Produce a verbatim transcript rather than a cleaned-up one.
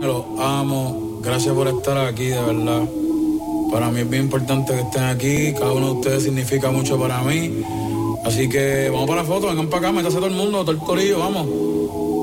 Los amo, gracias por estar aquí, de verdad. Para mí es bien importante que estén aquí, cada uno de ustedes significa mucho para mí. Así que vamos para la foto, vengan para acá, métase todo el mundo, todo el corillo, vamos.